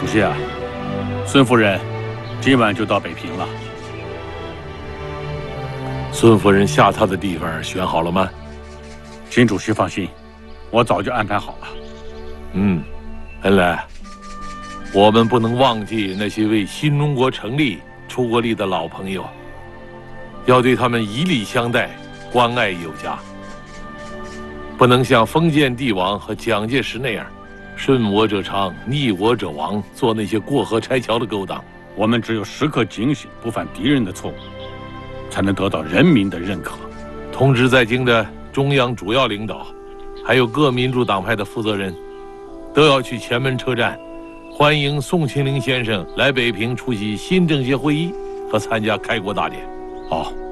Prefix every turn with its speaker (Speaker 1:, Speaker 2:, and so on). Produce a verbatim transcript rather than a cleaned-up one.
Speaker 1: 主席啊，孙夫人今晚就到北平了。
Speaker 2: 孙夫人下榻的地方选好了吗？
Speaker 1: 请主席放心，我早就安排好了。
Speaker 2: 嗯，恩来，我们不能忘记那些为新中国成立出过力的老朋友，要对他们以礼相待，关爱有加。不能像封建帝王和蒋介石那样，顺我者昌，逆我者亡，做那些过河拆桥的勾当。
Speaker 1: 我们只有时刻警醒，不犯敌人的错误，才能得到人民的认可。
Speaker 2: 通知在京的中央主要领导，还有各民主党派的负责人，都要去前门车站，欢迎宋庆龄先生来北平出席新政协会议和参加开国大典。
Speaker 1: 好。